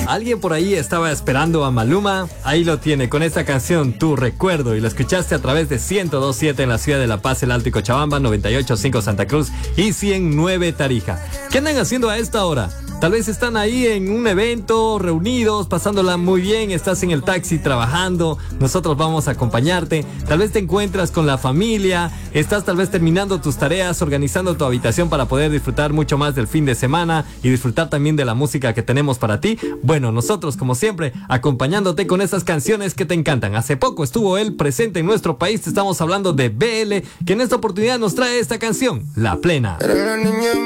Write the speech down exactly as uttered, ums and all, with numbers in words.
Alguien por ahí estaba esperando a Maluma. Ahí lo tiene con esta canción, Tu Recuerdo. Y lo escuchaste a través de ciento dos punto siete en la ciudad de La Paz, el Alto y Cochabamba, noventa y ocho punto cinco Santa Cruz y cien punto nueve Tarija. ¿Qué andan haciendo a esta hora? Tal vez están ahí en un evento, reunidos, pasándola muy bien, estás en el taxi trabajando, nosotros vamos a acompañarte. Tal vez te encuentras con la familia, estás tal vez terminando tus tareas, organizando tu habitación para poder disfrutar mucho más del fin de semana y disfrutar también de la música que tenemos para ti. Bueno, nosotros como siempre, acompañándote con esas canciones que te encantan. Hace poco estuvo él presente en nuestro país, te estamos hablando de B L, que en esta oportunidad nos trae esta canción, La Plena.